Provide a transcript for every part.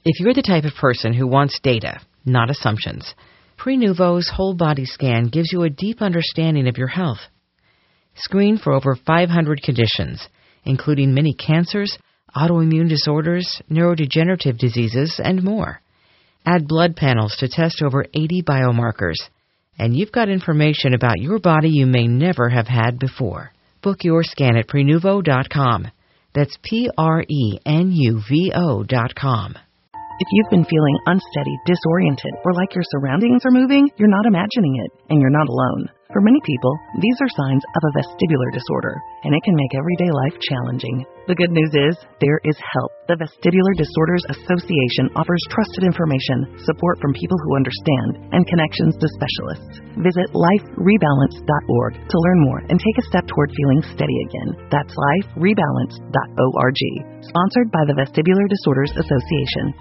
If you're the type of person who wants data, not assumptions, Prenuvo's whole body scan gives you a deep understanding of your health. Screen for over 500 conditions, including many cancers, autoimmune disorders, neurodegenerative diseases, and more. Add blood panels to test over 80 biomarkers. And you've got information about your body you may never have had before. Book your scan at Prenuvo.com. That's Prenuvo.com. If you've been feeling unsteady, disoriented, or like your surroundings are moving, you're not imagining it, and you're not alone. For many people, these are signs of a vestibular disorder, and it can make everyday life challenging. The good news is, there is help. The Vestibular Disorders Association offers trusted information, support from people who understand, and connections to specialists. Visit liferebalance.org to learn more and take a step toward feeling steady again. That's liferebalance.org. Sponsored by the Vestibular Disorders Association.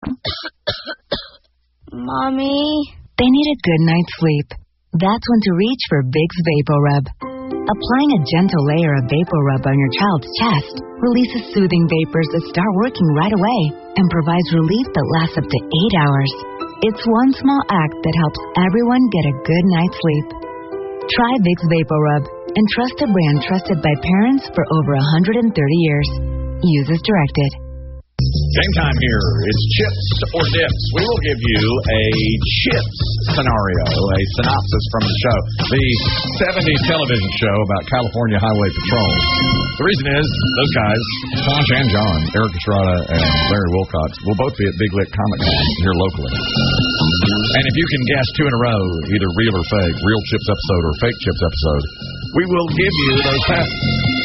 Mommy? They need a good night's sleep. That's when to reach for Vicks VapoRub. Applying a gentle layer of VapoRub on your child's chest releases soothing vapors that start working right away and provides relief that lasts up to 8 hours. It's one small act that helps everyone get a good night's sleep. Try Vicks VapoRub and trust a brand trusted by parents for over 130 years. Use as directed. Game time here. It's chips or dips. We will give you a chips scenario, a synopsis from the show. The 70s television show about California Highway Patrol. The reason is, those guys, Ponch and John, Eric Estrada and Larry Wilcox, will both be at Big Lick Comic Con here locally. And if you can guess two in a row, either real or fake, real chips episode or fake chips episode, we will give you those passes.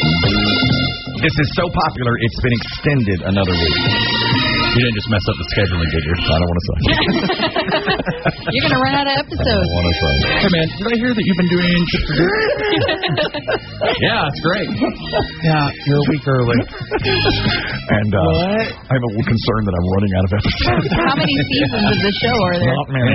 This is so popular, it's been extended another week. You didn't just mess up the scheduling, did you? I don't want to say. You're going to run out of episodes. I don't want to say. Hey, man, did I hear that you've been doing chips or dips? Yeah, it's great. Yeah, you're a week early. And I'm a little concerned that I'm running out of episodes. How many seasons of the show are there? Not many.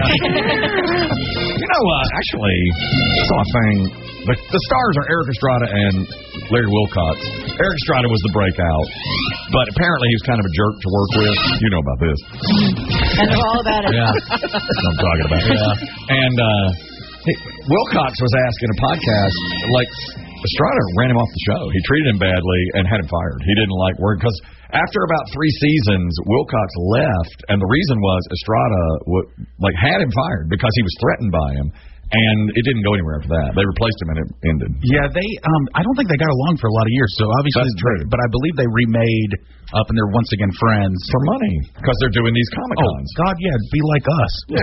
You know, actually, I saw a thing. The stars are Eric Estrada and Larry Wilcox. Eric Estrada was the breakout, but apparently he was kind of a jerk to work with. You know about this. I know all about it. Yeah, that's what I'm talking about. Yeah. And Wilcox was asked in a podcast, like, Estrada ran him off the show. He treated him badly and had him fired. He didn't like work because after about 3 seasons, Wilcox left, and the reason was Estrada had him fired because he was threatened by him. And it didn't go anywhere after that. They replaced him and it ended. Yeah, they. I don't think they got along for a lot of years. So obviously, that's true. But I believe they remade Up and they're once again friends for money because they're doing these Comic Cons. Oh God, yeah, be like us. Yeah.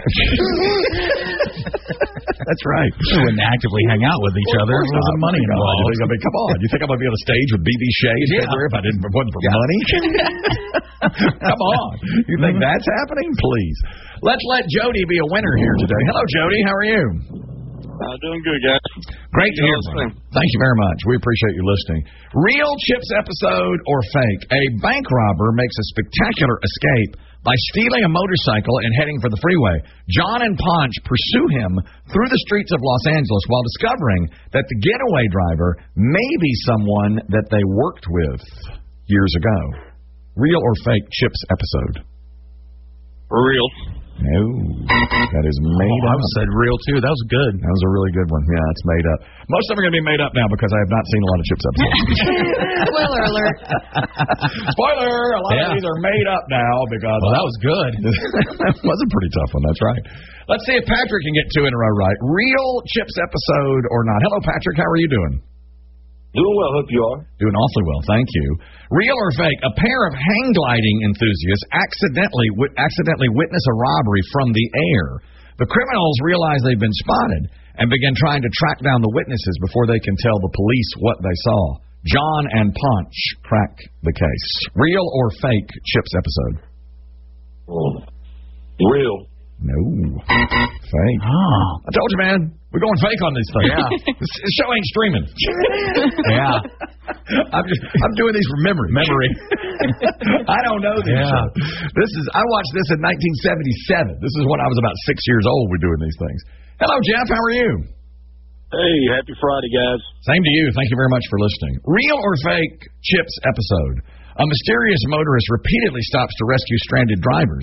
That's right. We wouldn't actively hang out with each other. There wasn't money involved. I mean, come on. You think I'm going to be on a stage with B.B. Shea if I didn't wasn't for money? Come on. You think that's happening? Please. Let's let Jody be a winner here today. Hello, Jody. How are you? Doing good, guys. Great to hear from you. Thank you very much. We appreciate you listening. Real Chips episode or fake? A bank robber makes a spectacular escape by stealing a motorcycle and heading for the freeway. John and Ponch pursue him through the streets of Los Angeles while discovering that the getaway driver may be someone that they worked with years ago. Real or fake Chips episode? Real. No, that is made up. I said real, too. That was good. That was a really good one. Yeah, it's made up. Most of them are going to be made up now because I have not seen a lot of Chips episodes. Spoiler alert. Spoiler! A lot of these are made up now because... Well, that was good. That was a pretty tough one. That's right. Let's see if Patrick can get 2 in a row right. Real Chips episode or not. Hello, Patrick. How are you doing? Doing well, hope you are. Doing awfully well, thank you. Real or fake? A pair of hang gliding enthusiasts accidentally witness a robbery from the air. The criminals realize they've been spotted and begin trying to track down the witnesses before they can tell the police what they saw. John and Ponch crack the case. Real or fake Chips episode? Real. No. Fake. Oh. I told you, man. We're going fake on these things. Yeah. This show ain't streaming. Yeah. I'm doing these from memory. I don't know this show. I watched this in 1977. This is when I was about 6 years old. We're doing these things. Hello, Jeff. How are you? Hey, happy Friday, guys. Same to you. Thank you very much for listening. Real or fake Chips episode? A mysterious motorist repeatedly stops to rescue stranded drivers.